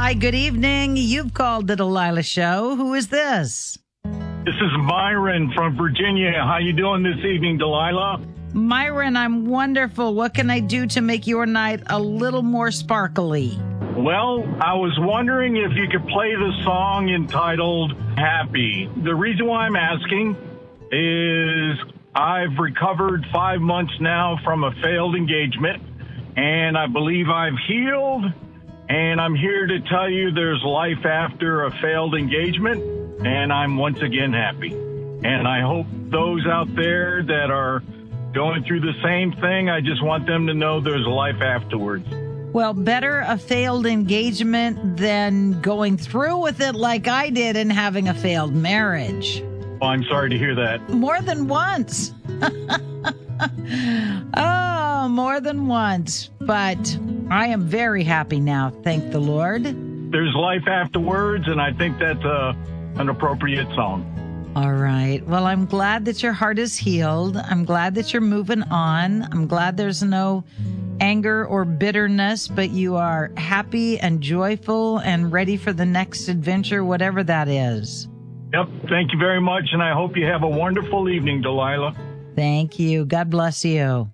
Hi, good evening. You've called the Delilah Show. Who is this? This is Myron from Virginia. How you doing this evening, Delilah? Myron, I'm wonderful. What can I do to make your night a little more sparkly? Well, I was wondering if you could play the song entitled Happy. The reason why I'm asking is I've recovered 5 months now from a failed engagement, and I believe I've healed, and I'm here to tell you there's life after a failed engagement, and I'm once again happy. And I hope those out there that are going through the same thing, I just want them to know there's life afterwards. Well, better a failed engagement than going through with it like I did and having a failed marriage. Oh, I'm sorry to hear that. More than once. Oh, more than once. But I am very happy now, thank the Lord. There's life afterwards, and I think that's an appropriate song. All right. Well, I'm glad that your heart is healed. I'm glad that you're moving on. I'm glad there's no anger or bitterness, but you are happy and joyful and ready for the next adventure, whatever that is. Yep. Thank you very much, and I hope you have a wonderful evening, Delilah. Thank you. God bless you.